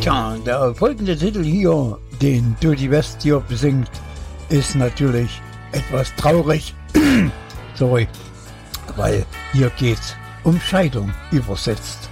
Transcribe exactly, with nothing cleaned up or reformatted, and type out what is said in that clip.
Tja, der folgende Titel hier, den Dirty West hier besingt, ist natürlich etwas traurig. Sorry, weil hier geht's um Scheidung übersetzt.